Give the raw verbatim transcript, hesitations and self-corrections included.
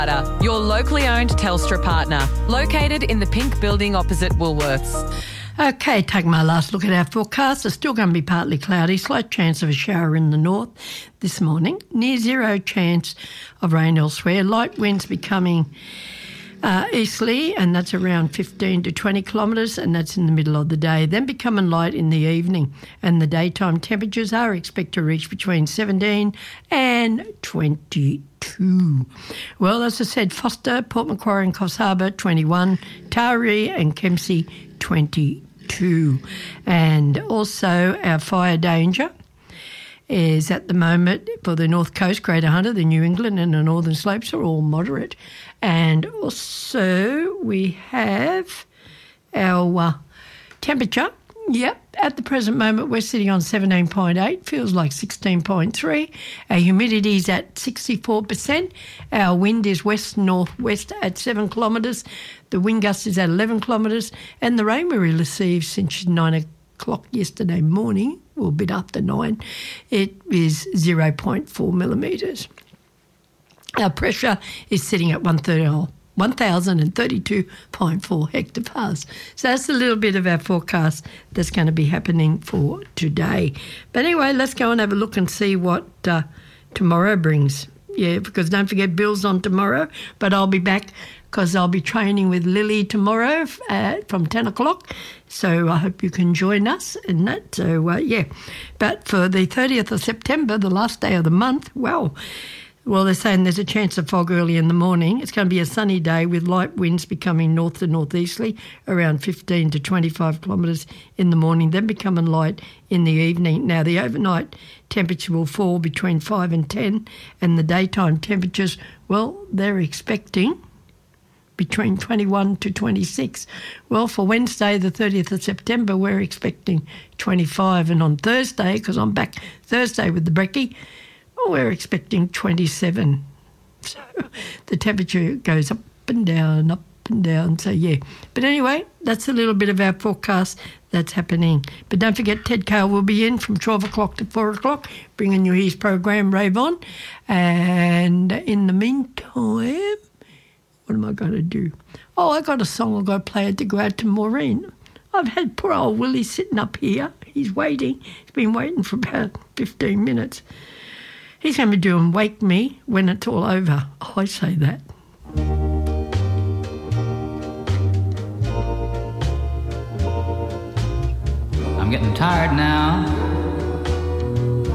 Your locally owned Telstra partner, located in the pink building opposite Woolworths. Okay, taking my last look at our forecast. It's still going to be partly cloudy, slight chance of a shower in the north this morning, near zero chance of rain elsewhere. Light winds becoming uh, easterly, and that's around fifteen to twenty kilometres, and that's in the middle of the day. Then becoming light in the evening, and the daytime temperatures are expected to reach between seventeen and twenty-two. Well, as I said, Foster, Port Macquarie and Coffs Harbour, twenty-one, Taree and Kempsey, twenty-two. And also our fire danger is at the moment for the North Coast, Greater Hunter, the New England and the Northern Slopes are all moderate. And also we have our uh, temperature. Yep, at the present moment we're sitting on seventeen point eight, feels like sixteen point three. Our humidity is at sixty-four percent. Our wind is west-northwest at seven kilometres. The wind gust is at eleven kilometres. And the rain we received since nine o'clock yesterday morning, well, a bit after nine, it is zero point four millimetres. Our pressure is sitting at one thousand thirty-two point four hectopascals. So that's a little bit of our forecast that's going to be happening for today. But anyway, let's go and have a look and see what uh, tomorrow brings. Yeah, because don't forget Bill's on tomorrow, but I'll be back because I'll be training with Lily tomorrow uh, from ten o'clock. So I hope you can join us in that. So, uh, yeah. But for the thirtieth of September, the last day of the month, well, well, they're saying there's a chance of fog early in the morning. It's going to be a sunny day with light winds becoming north to northeasterly, around fifteen to twenty-five kilometres in the morning, then becoming light in the evening. Now, the overnight temperature will fall between five and ten, and the daytime temperatures, well, they're expecting between twenty-one to twenty-six. Well, for Wednesday, the thirtieth of September, we're expecting twenty-five, and on Thursday, because I'm back Thursday with the brekkie, well, we're expecting twenty-seven. So the temperature goes up and down, up and down. So, yeah. But anyway, that's a little bit of our forecast that's happening. But don't forget, Ted Cale will be in from twelve o'clock to four o'clock, bringing you his program, Rave On. And in the meantime, what am I going to do? Oh, I got a song I've got to play it to go out to Maureen. I've had poor old Willie sitting up here. He's waiting. He's been waiting for about fifteen minutes. He's going to be doing Wake Me When It's All Over. Oh, I say that. I'm getting tired now.